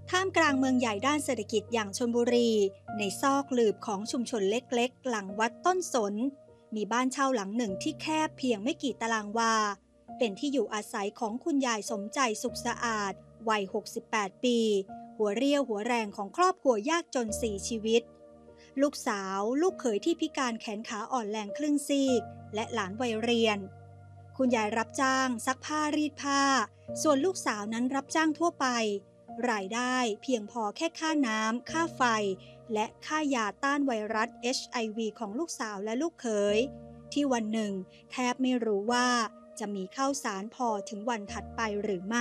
ท่ามกลางเมืองใหญ่ด้านเศรษฐกิจอย่างชลบุรีในซอกหลืบของชุมชนเล็กๆหลังวัดต้นสนมีบ้านเช่าหลังหนึ่งที่แคบเพียงไม่กี่ตารางวาเป็นที่อยู่อาศัยของคุณยายสมใจสุขสะอาดวัย68ปีหัวเรี่ยวหัวแรงของครอบครัวยากจน4ชีวิตลูกสาวลูกเขยที่พิการแขนขาอ่อนแรงครึ่งซีกและหลานวัยเรียนคุณยายรับจ้างซักผ้ารีดผ้าส่วนลูกสาวนั้นรับจ้างทั่วไปรายได้เพียงพอแค่ค่าน้ำค่าไฟและค่ายาต้านไวรัส HIV ของลูกสาวและลูกเขยที่วันหนึ่งแทบไม่รู้ว่าจะมีข้าวสารพอถึงวันถัดไปหรือไม่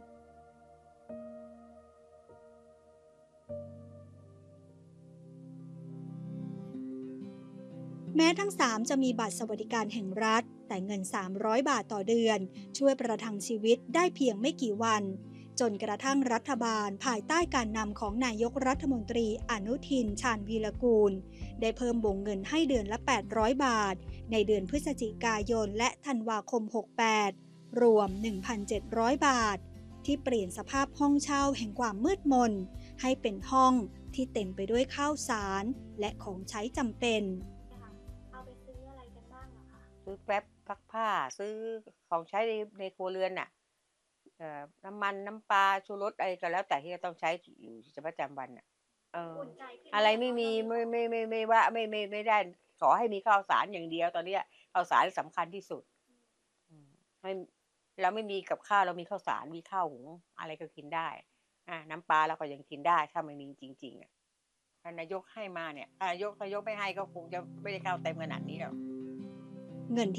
แม้ทั้งสามจะมีบัตรสวัสดิการแห่งรัฐแต่เงิน300บาทต่อเดือนช่วยประทังชีวิตได้เพียงไม่กี่วันจนกระทั่งรัฐบาลภายใต้การนำของนายกรัฐมนตรีอนุทินชาญวีรกูลได้เพิ่มวงเงินให้เดือนละ800บาทในเดือนพฤศจิกายนและธันวาคม68รวม 1,700 บาทที่เปลี่ยนสภาพห้องเช่าแห่งความมืดมนให้เป็นห้องที่เต็มไปด้วยข้าวสารและของใช้จำเป็นซื้อแป๊บซักผ้าซื้อของใช้ในครัวเรือนน่ะน้ำมันน้ำปลาชูรสอะไรก็แล้วแต่ที่จะต้องใช้อยู่ชีวิตประจำวันน่ะเอออะไรไม่มีไม่ว่าไม่ได้ขอให้มีข้าวสารอย่างเดียวตอนนี้ข้าวสารสำคัญที่สุดไม่เราไม่มีกับข้าวเรามีข้าวสารมีข้าวหุงอะไรก็กินได้น้ำปลาเราก็ยังกินได้ถ้าไม่มีจริงๆถ้านายกให้มาเนี่ยถ้านายกไม่ให้ก็คงจะไม่ได้ข้าวเต็มขนาดนี้หรอกเงิน